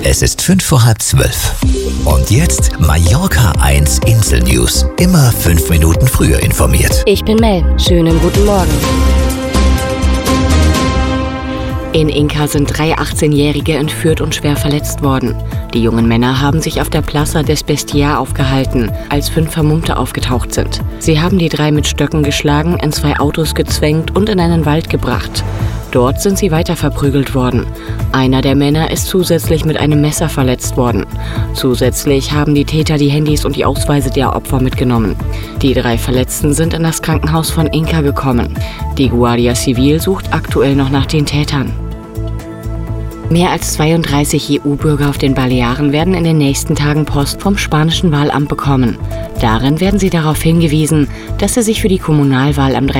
Es ist 11:55. Und jetzt Mallorca 1 Insel News. Immer 5 Minuten früher informiert. Ich bin Mel. Schönen guten Morgen. In Inca sind 3 18-Jährige entführt und schwer verletzt worden. Die jungen Männer haben sich auf der Plaza des Bestiar aufgehalten, als 5 Vermummte aufgetaucht sind. Sie haben die 3 mit Stöcken geschlagen, in 2 Autos gezwängt und in einen Wald gebracht. Dort sind sie weiter verprügelt worden. Einer der Männer ist zusätzlich mit einem Messer verletzt worden. Zusätzlich haben die Täter die Handys und die Ausweise der Opfer mitgenommen. Die 3 Verletzten sind in das Krankenhaus von Inca gekommen. Die Guardia Civil sucht aktuell noch nach den Tätern. Mehr als 32 EU-Bürger auf den Balearen werden in den nächsten Tagen Post vom spanischen Wahlamt bekommen. Darin werden sie darauf hingewiesen, dass sie sich für die Kommunalwahl am